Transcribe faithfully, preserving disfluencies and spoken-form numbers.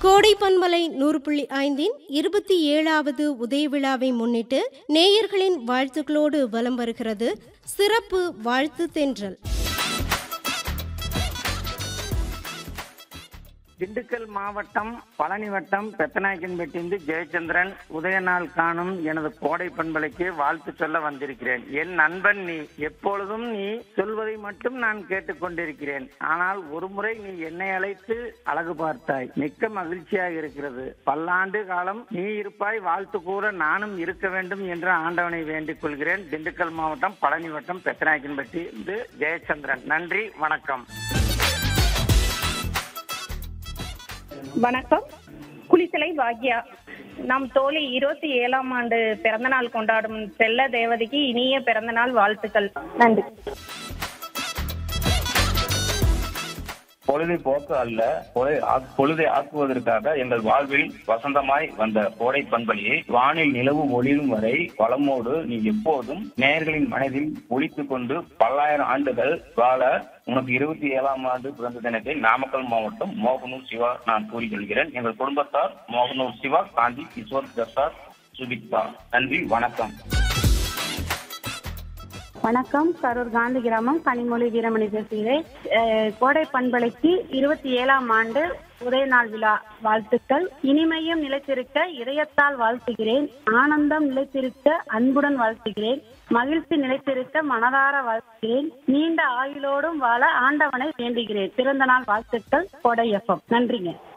கோடை பண்பலை நூறு புள்ளி ஐந்தின் இருபத்தி ஏழாவது உதய விழாவை முன்னிட்டு நேயர்களின் வாழ்த்துக்களோடு வலம் வருகிறது சிறப்பு வாழ்த்து தென்றல். திண்டுக்கல் மாவட்டம் பழனி வட்டம் பெத்தநாயக்கன்பட்டியிலிருந்து ஜெயச்சந்திரன். உதய நாள் காணும் எனது கோடை பண்பலைக்கு வாழ்த்து சொல்ல வந்திருக்கிறேன். என் நண்பன் நீ, எப்பொழுதும் நீ சொல்வதை மட்டும் நான் கேட்டுக்கொண்டிருக்கிறேன். ஆனால் ஒரு முறை நீ என்னை அழைத்து அழகு பார்த்தாய், மிக்க மகிழ்ச்சியாக இருக்கிறது. பல்லாண்டு காலம் நீ இருப்பாய், வாழ்த்து கூற நானும் இருக்க வேண்டும் என்று ஆண்டவனை வேண்டிக் கொள்கிறேன். திண்டுக்கல் மாவட்டம் பழனி வட்டம் பெத்தநாயக்கன்பட்டியிலிருந்து ஜெயச்சந்திரன். நன்றி, வணக்கம். வணக்கம். குளித்தலை பாக்யா. நம் தோழி இருபத்தி ஏழாம் ஆண்டு பிறந்த நாள் கொண்டாடும் செல்ல தேவதைக்கு இனிய பிறந்த நாள் வாழ்த்துக்கள். நன்றி. பொழுதை போக்கு அல்ல, பொழுதை ஆக்குவதற்காக எங்கள் வாழ்வில் வசந்தமாய் வந்த கோடை பண்பலியை வானில் நிலவு ஒளிரும் வரை வளமோடு நீ எப்போதும் நேயர்களின் மனதில் ஒலித்துக் கொண்டு பல்லாயிரம் ஆண்டுகள் வாழ உனக்கு இருபத்தி ஏழாம் ஆண்டு பிறந்த தினத்தை நாமக்கல் மாவட்டம் மோகனூர் சிவா நான் கூறிக்கொள்கிறேன். எங்கள் குடும்பத்தார் மோகனூர் சிவா, காந்தி, கிஷோர், பிரசாத், சுபிக்தா. நன்றி, வணக்கம். வணக்கம். கரூர் காந்தி கிராமம் கனிமொழி வீரமணி பேசுகிறேன். கோடை பண்பலைக்கு இருபத்தி ஏழாம் ஆண்டு உதய நாள் விழா வாழ்த்துக்கள். இனிமையும் நிலைத்திருக்க இதயத்தால் வாழ்த்துகிறேன். ஆனந்தம் நிலைத்திருக்க அன்புடன் வாழ்த்துகிறேன். மகிழ்ச்சி நிலைத்திருக்க மனதார வாழ்த்துகிறேன். நீண்ட ஆயுளோடும் வாழ ஆண்டவனை வேண்டுகிறேன். பிறந்த நாள் வாழ்த்துக்கள் கோடை எஃப்எம். நன்றிங்க.